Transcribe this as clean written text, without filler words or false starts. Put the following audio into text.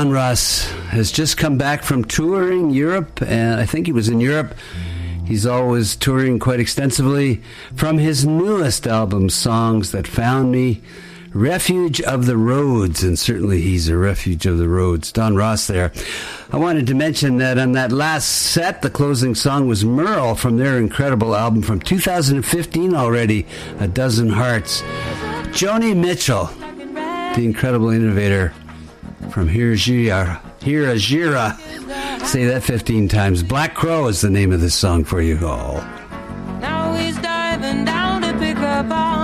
Don Ross has just come back from touring Europe, and I think he was in Europe. He's always touring quite extensively. From his newest album, Songs That Found Me, Refuge of the Roads, and certainly he's a refuge of the roads. Don Ross there. I wanted to mention that on that last set, the closing song was Merle from their incredible album from 2015 already, A Dozen Hearts. Joni Mitchell, the incredible innovator from Hira Jira. Say that 15 times. Black Crow is the name of this song for you all. Now he's diving down to pick up all